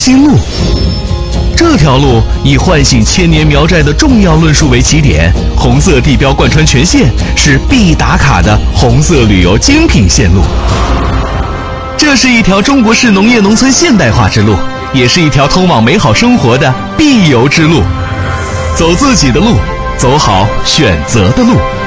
新路。这条路以唤醒千年苗寨的重要论述为起点，红色地标贯穿全线，是必打卡的红色旅游精品线路。这是一条中国式农业农村现代化之路，也是一条通往美好生活的必游之路。走自己的路，走好选择的路。